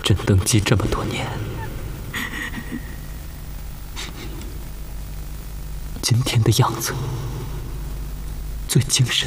朕登基这么多年，今天的样子最精神。